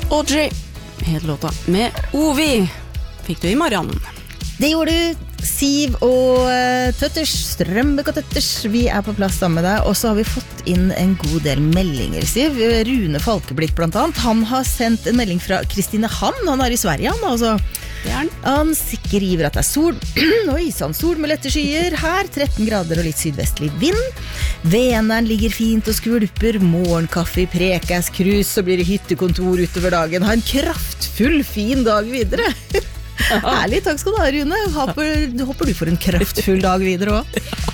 Audrey het låta med Ovi. Fikk du i Marianne. Det gjorde du, Siv og Tøtters, Strømbekk og Tøtters. Vi på plass sammen med deg, og så har vi fått inn en god del meldinger, Siv. Rune Falkeblikk blant annet. Han har sendt en melding fra Kristine Hann. Han i Sverige, han altså. Det han. Han skriver at det sol. Oi, sånn sol med lette skyer her. 13 grader og litt sydvestlig vind. Veneren ligger fint og skvulper. Morgenkaffe i Prekas krus, så blir det hyttekontor utover dagen. Ha en kraftfull, fin dag videre. Herlig, takk skal du ha, Rune. Håper du får en kraftfull dag videre også.